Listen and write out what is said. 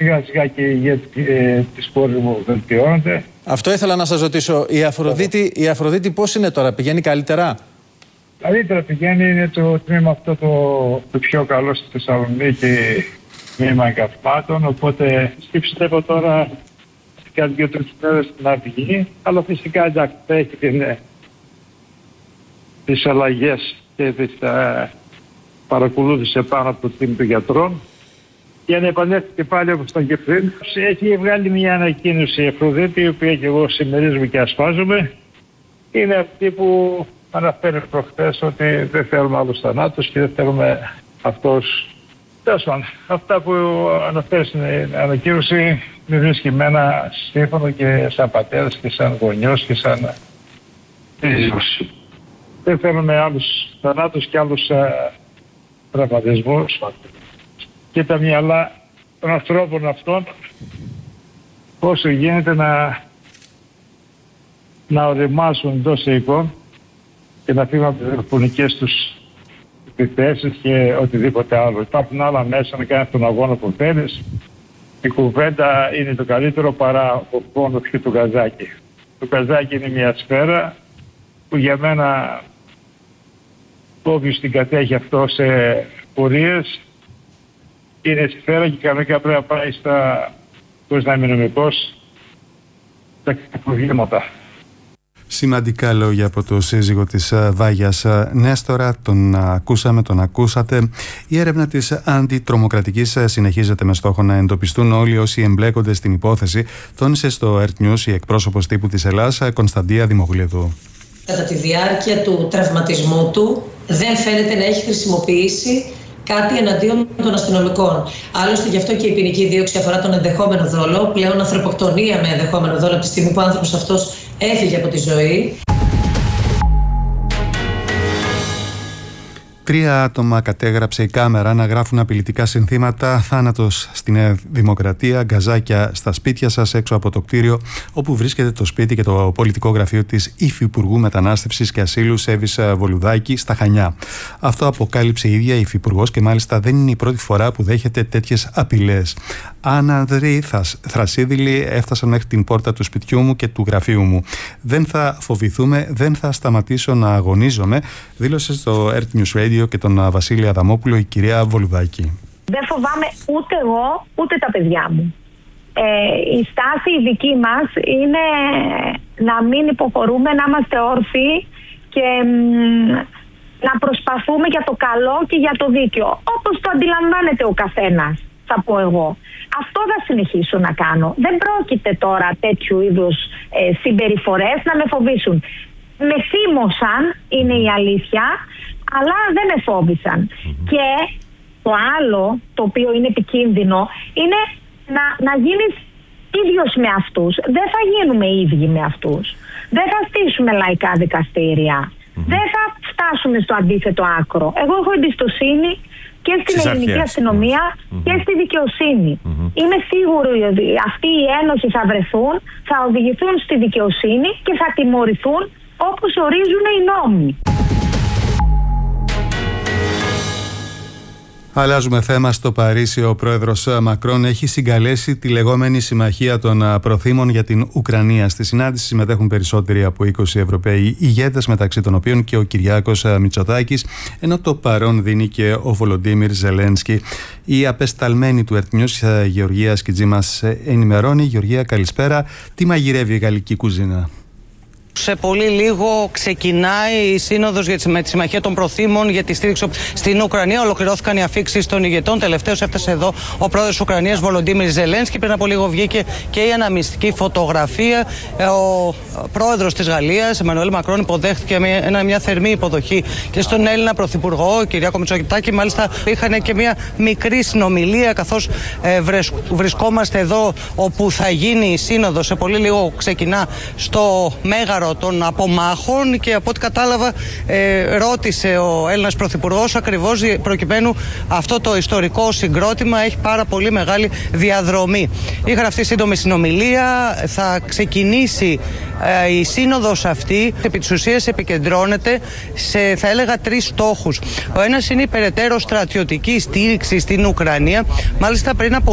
σιγά σιγά και οι ηγέτες της πόλης μου βελτιώνονται. Αυτό ήθελα να σας ρωτήσω. Η Αφροδίτη πώς είναι τώρα, πηγαίνει καλύτερα? Καλύτερα πηγαίνει, είναι το τμήμα αυτό το πιο καλό στη Θεσσαλονίκη, τμήμα εγκαυμάτων, οπότε πιστεύω τώρα κάτι 2-3 μέρες να βγει, αλλά φυσικά εντάξει έχει τις αλλαγές και τις παρακολούθησε πάνω από το team των γιατρών για να επανέλθει και πάλι όπως ήταν και πριν. Έχει βγάλει μια ανακοίνωση η Αφροδίτη, η οποία και εγώ συμμερίζομαι και ασπάζομαι. Είναι αυτή που αναφέρει προχθές ότι δεν θέλουμε άλλους θανάτους και δεν θέλουμε αυτός. Αυτά που αναφέρει στην ανακοίνωση με βρίσκει εμένα σύμφωνο και σαν πατέρας και σαν γονιός και σαν φίλος. Δεν θέλουμε άλλους θανάτους και άλλους τραυματισμούς. Και τα μυαλά των ανθρώπων αυτών όσο γίνεται να οριμάσουν εντός εικόν και να φύγουν από τις τηλεφωνικές τους επιθέσεις και οτιδήποτε άλλο. Υπάρχουν άλλα μέσα να κάνεις τον αγώνα που θέλεις. Η κουβέντα είναι το καλύτερο παρά ο πόνος και το γκαζάκι. Το γκαζάκι είναι μια σφαίρα που για μένα όποιος την κατέχει αυτό σε πορείες είναι σφαίρα και κανονικά πρέπει να πάει χωρίς να είναι νομικός στα προβλήματα. Σημαντικά λόγια από το σύζυγο της Βάγιας Νέστορα. Τον ακούσαμε, τον ακούσατε. Η έρευνα της αντιτρομοκρατικής συνεχίζεται με στόχο να εντοπιστούν όλοι όσοι εμπλέκονται στην υπόθεση, τόνισε στο Earth News η εκπρόσωπος τύπου της Ελλάδας, Κωνσταντία Δημογλίδου. Κατά τη διάρκεια του τραυματισμού του δεν φαίνεται να έχει χρησιμοποιήσει κάτι εναντίον των αστυνομικών. Άλλωστε, γι' αυτό και η ποινική δίωξη αφορά τον ενδεχόμενο δόλο, πλέον ανθρωποκτονία με ενδεχόμενο δόλο, από τη στιγμή που ο άνθρωπος αυτός έφυγε από τη ζωή. 3 άτομα κατέγραψε η κάμερα να γράφουν απειλητικά συνθήματα «Θάνατος στη Νέα Δημοκρατία», «Γκαζάκια στα σπίτια σας», έξω από το κτίριο όπου βρίσκεται το σπίτι και το πολιτικό γραφείο της Υφυπουργού Μετανάστευσης και Ασύλου Σέβης Βολουδάκη στα Χανιά. Αυτό αποκάλυψε η ίδια η Υφυπουργός και μάλιστα δεν είναι η πρώτη φορά που δέχεται τέτοιες απειλές. «Άνανδροι θρασίδηλοι έφτασαν μέχρι την πόρτα του σπιτιού μου και του γραφείου μου. Δεν θα φοβηθούμε, δεν θα σταματήσω να αγωνίζομαι», δήλωσε στο Earth News Radio και τον Βασίλη Αδαμόπουλο η κυρία Βολουδάκη. Δεν φοβάμαι ούτε εγώ ούτε τα παιδιά μου. Η στάση η δική μας είναι να μην υποχωρούμε, να είμαστε όρθιοι και να προσπαθούμε για το καλό και για το δίκαιο. Όπως το αντιλαμβάνεται ο καθένας, θα πω εγώ. Αυτό θα συνεχίσω να κάνω. Δεν πρόκειται τώρα τέτοιου είδους συμπεριφορές να με φοβήσουν. Με θύμωσαν, είναι η αλήθεια, αλλά δεν με φόβησαν. Και το άλλο, το οποίο είναι επικίνδυνο, είναι να γίνεις ίδιος με αυτούς. Δεν θα γίνουμε ίδιοι με αυτούς. Δεν θα στήσουμε λαϊκά δικαστήρια. Δεν θα φτάσουμε στο αντίθετο άκρο. Εγώ έχω εμπιστοσύνη και στην ελληνική αστυνομία και στη δικαιοσύνη. Είμαι σίγουρη ότι αυτοί οι ένοχοι θα βρεθούν, θα οδηγηθούν στη δικαιοσύνη και θα τιμωρηθούν όπως ορίζουν οι νόμοι. Αλλάζουμε θέμα. Στο Παρίσι ο πρόεδρος Μακρόν έχει συγκαλέσει τη λεγόμενη Συμμαχία των Προθήμων για την Ουκρανία. Στη συνάντηση συμμετέχουν περισσότεροι από 20 Ευρωπαίοι ηγέτες, μεταξύ των οποίων και ο Κυριάκος Μητσοτάκης, ενώ το παρόν δίνει και ο Βολοντίμιρ Ζελένσκι. Η απεσταλμένη του Earth News, Γεωργία Σκιτζή, μας ενημερώνει. Γεωργία, καλησπέρα. Τι μαγειρεύει η γαλλική κουζίνα? Σε πολύ λίγο ξεκινάει η σύνοδος με τη Συμμαχία των Προθήμων για τη στήριξη στην Ουκρανία. Ολοκληρώθηκαν οι αφίξεις των ηγετών. Τελευταίος έφτασε εδώ ο πρόεδρος της Ουκρανίας, Βολοντίμιρ Ζελένσκι. Πριν από λίγο βγήκε και η αναμνηστική φωτογραφία. Ο πρόεδρος της Γαλλίας, Εμμανουέλ Μακρόν, υποδέχτηκε μια θερμή υποδοχή και στον Έλληνα Πρωθυπουργό, Κυριάκο Μητσοτάκη. Μάλιστα, είχαν και μια μικρή συνομιλία, καθώς βρισκόμαστε εδώ όπου θα γίνει η σύνοδος. Σε πολύ λίγο ξεκινά στο Μέγαρο των Απομάχων και από ό,τι κατάλαβα ρώτησε ο Έλληνας Πρωθυπουργός ακριβώς προκειμένου αυτό το ιστορικό συγκρότημα έχει πάρα πολύ μεγάλη διαδρομή. Είχαν αυτή σύντομη συνομιλία, θα ξεκινήσει η σύνοδος αυτή, επί της ουσίας επικεντρώνεται σε, θα έλεγα, 3 στόχους. Ο ένας είναι η περαιτέρω στρατιωτική στήριξη στην Ουκρανία. Μάλιστα πριν από